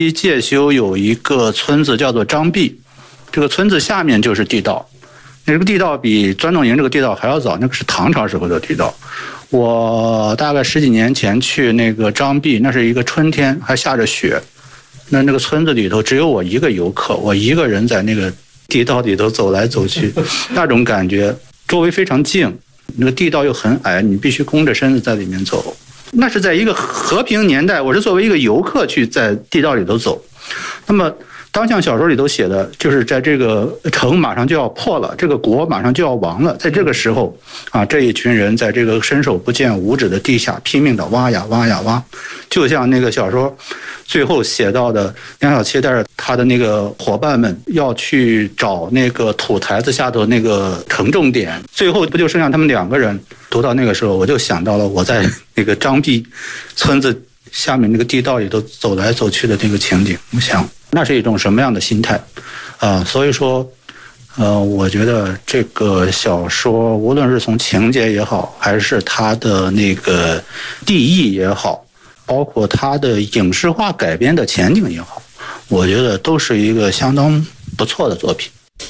介休有一个村子叫做张壁，这个村子下面就是地道。那个地道比钻洞营这个地道还要早，那个是唐朝时候的地道。我大概10几年前去那个张壁，那是一个春天，还下着雪。那个村子里头只有我一个游客，我一个人在那个地道里头走来走去，那种感觉，周围非常静，那个地道又很矮，你必须弓着身子在里面走。那是在一个和平年代，我是作为一个游客去在地道里头走。那么当像小说里头写的，就是在这个城马上就要破了，这个国马上就要亡了，在这个时候啊，这一群人在这个伸手不见五指的地下拼命的挖呀挖呀挖，就像那个小说最后写到的，梁小七带着他的那个伙伴们要去找那个土台子下头那个承重点，最后不就剩下他们2个人。读到那个时候，我就想到了我在那个张壁村子下面那个地道里头走来走去的那个情景，我想那是一种什么样的心态所以说我觉得这个小说无论是从情节也好，还是它的那个地意也好，包括它的影视化改编的前景也好，我觉得都是一个相当不错的作品。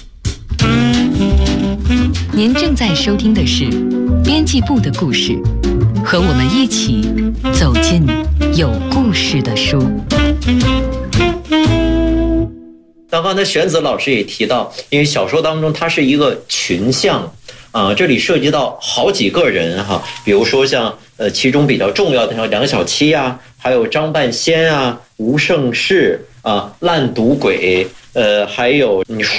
您正在收听的是编辑部的故事，和我们一起走进有故事的书。 刚才玄子老师也提到，因为小说当中它是一个群像这里涉及到好几个人哈，比如说像其中比较重要的像梁小七啊，还有张半仙啊、吴胜世啊、烂赌鬼，还有你